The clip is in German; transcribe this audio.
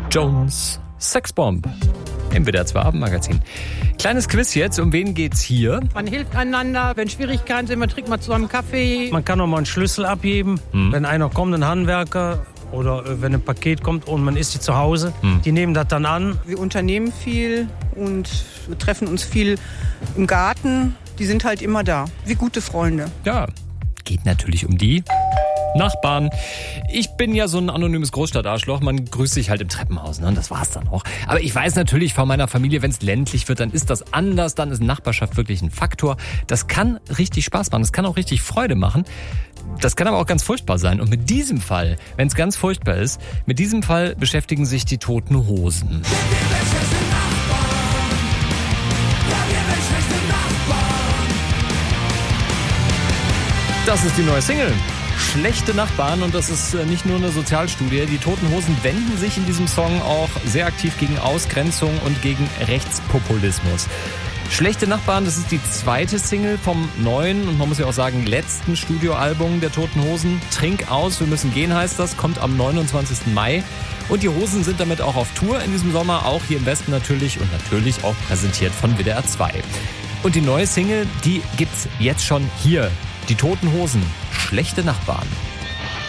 Jones, Sexbomb im WDR 2 Abendmagazin. Kleines Quiz jetzt, um wen geht's hier? Man hilft einander, wenn Schwierigkeiten sind, man trinkt mal zusammen Kaffee. Man kann auch mal einen Schlüssel abheben, wenn einer kommt, ein Handwerker oder wenn ein Paket kommt und man ist zu Hause. Die nehmen das dann an. Wir unternehmen viel und wir treffen uns viel im Garten. Die sind halt immer da, wie gute Freunde. Ja, geht natürlich um die Nachbarn. Ich bin ja so ein anonymes Großstadtarschloch. Man grüßt sich halt im Treppenhaus, ne? Und das war's dann auch. Aber ich weiß natürlich von meiner Familie, wenn es ländlich wird, dann ist das anders. Dann ist Nachbarschaft wirklich ein Faktor. Das kann richtig Spaß machen. Das kann auch richtig Freude machen. Das kann aber auch ganz furchtbar sein. Und mit diesem Fall, wenn es ganz furchtbar ist, mit diesem Fall beschäftigen sich die Toten Hosen. Das ist die neue Single. Schlechte Nachbarn, und das ist nicht nur eine Sozialstudie. Die Toten Hosen wenden sich in diesem Song auch sehr aktiv gegen Ausgrenzung und gegen Rechtspopulismus. Schlechte Nachbarn, das ist die zweite Single vom neuen und man muss ja auch sagen letzten Studioalbum der Toten Hosen. Trink aus, wir müssen gehen heißt das, kommt am 29. Mai. Und die Hosen sind damit auch auf Tour in diesem Sommer, auch hier im Westen natürlich und natürlich auch präsentiert von WDR 2. Und die neue Single, die gibt's jetzt schon hier. Die Toten Hosen, Schlechte Nachbarn.